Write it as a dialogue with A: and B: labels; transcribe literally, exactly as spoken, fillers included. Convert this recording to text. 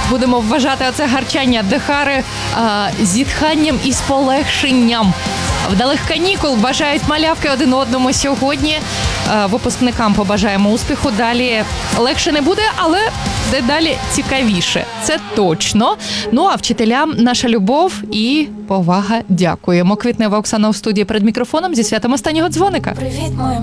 A: будемо вважати оце гарчання Дехари а, зітханням і з полегшенням. Вдалих канікул бажають малявки один одному сьогодні. А, випускникам побажаємо успіху. Далі легше не буде, але дедалі цікавіше. Це точно. Ну а вчителям наша любов і повага. Дякуємо. Квітнева Оксана у студії перед мікрофоном зі святом останнього дзвоника.
B: Привіт, моя